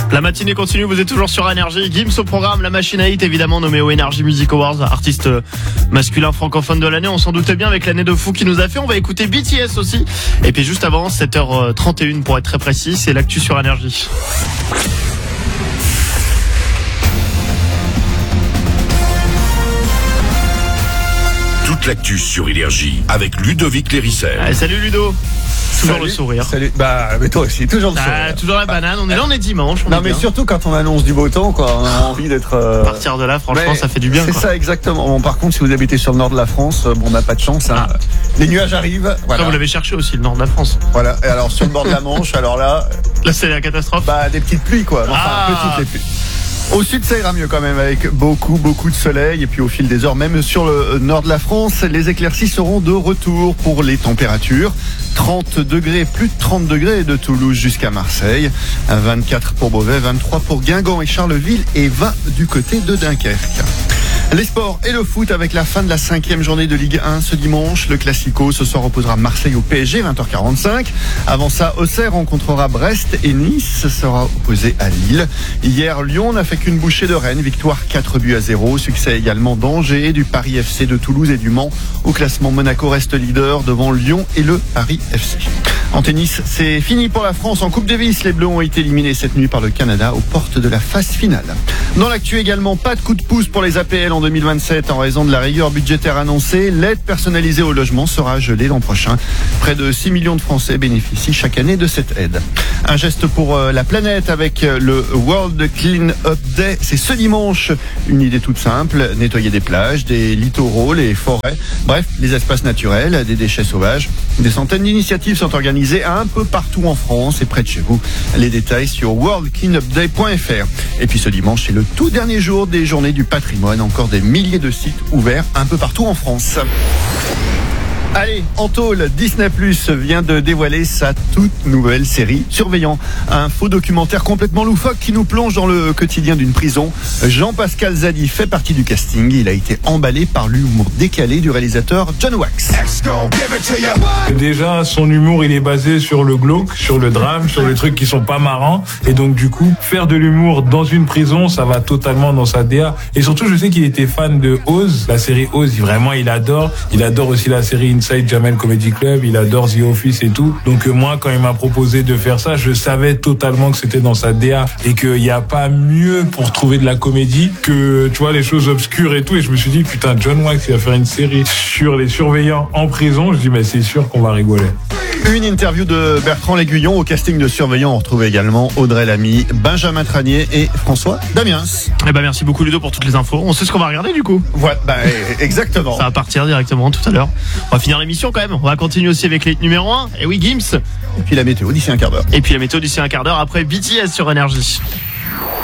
La matinée continue, vous êtes toujours sur Énergie. Gims au programme, la machine à hit évidemment nommée au Energy Music Awards, artiste masculin francophone de l'année. On s'en doutait bien avec l'année de fou qui nous a fait. On va écouter BTS aussi. Et puis juste avant, 7h31 pour être très précis, c'est l'actu sur Énergie. Toute l'actu sur Énergie avec Ludovic Lérissel. Allez, salut Ludo. Toujours Salut, le sourire. Salut. Mais toi aussi, toujours le sourire. Toujours la banane. On est là, on est dimanche. Non, mais surtout quand on annonce du beau temps, quoi. On a envie d'être. À partir de là, franchement, ça fait du bien. C'est quoi. ça, exactement. Bon, par contre, si vous habitez sur le nord de la France, on n'a pas de chance. Hein. Les nuages arrivent. Voilà. Après, vous l'avez cherché aussi, le nord de la France. Voilà. Et alors, sur le bord de la Manche, alors là. Là, c'est la catastrophe. Des petites pluies, quoi. Petites les pluies. Au sud, ça ira mieux quand même avec beaucoup de soleil. Et puis au fil des heures, même sur le nord de la France, les éclaircies seront de retour pour les températures. 30 degrés, plus de 30 degrés de Toulouse jusqu'à Marseille. 24 pour Beauvais, 23 pour Guingamp et Charleville et 20 du côté de Dunkerque. Les sports et le foot avec la fin de la 5e journée de Ligue 1 ce dimanche. Le Classico ce soir opposera Marseille au PSG, 20h45. Avant ça, Auxerre rencontrera Brest et Nice sera opposé à Lille. Hier, Lyon n'a fait qu'une bouchée de Rennes, victoire 4-0. Succès également d'Angers, du Paris FC, de Toulouse et du Mans. Au classement, Monaco reste leader devant Lyon et le Paris FC. En tennis, c'est fini pour la France. En Coupe Davis, les Bleus ont été éliminés cette nuit par le Canada aux portes de la phase finale. Dans l'actu également, pas de coup de pouce pour les APL en 2027 en raison de la rigueur budgétaire annoncée. L'aide personnalisée au logement sera gelée l'an prochain. Près de 6 millions de Français bénéficient chaque année de cette aide. Un geste pour la planète avec le World Clean Up Day. C'est ce dimanche. Une idée toute simple, nettoyer des plages, des littoraux, les forêts, bref, les espaces naturels, des déchets sauvages. Des centaines d'initiatives sont organisées un peu partout en France et près de chez vous. Les détails sur worldcleanupday.fr. Et puis ce dimanche, c'est le tout dernier jour des journées du patrimoine. Encore des milliers de sites ouverts un peu partout en France. Allez, en tôle, Disney+ vient de dévoiler sa toute nouvelle série Surveillant. Un faux documentaire complètement loufoque qui nous plonge dans le quotidien d'une prison. Jean-Pascal Zadi fait partie du casting. Il a été emballé par l'humour décalé du réalisateur John Wax. Déjà, son humour, il est basé sur le glauque, sur le drame, sur les trucs qui sont pas marrants. Et donc, du coup, faire de l'humour dans une prison, ça va totalement dans sa DA. Et surtout, je sais qu'il était fan de Oz, la série Oz. Vraiment, il adore. Il adore aussi la série Inside Jamel Comedy Club, il adore The Office et tout. Donc moi, quand il m'a proposé de faire ça, je savais totalement que c'était dans sa DA et qu'il n'y a pas mieux pour trouver de la comédie que, tu vois, les choses obscures et tout. Et je me suis dit, putain, John Wax, il va faire une série sur les surveillants en prison. Je dis, mais c'est sûr qu'on va rigoler. Une interview de Bertrand L'Aiguillon. Au casting de Surveillant, on retrouve également Audrey Lamy, Benjamin Tranier et François Damiens. Merci beaucoup Ludo pour toutes les infos. On sait ce qu'on va regarder du coup. Voilà, exactement. Ça va partir directement tout à l'heure. On va finir l'émission quand même. On va continuer aussi avec les numéro 1. Et oui, Gims. Et puis la météo d'ici un quart d'heure. Et puis la météo d'ici un quart d'heure après BTS sur Énergie.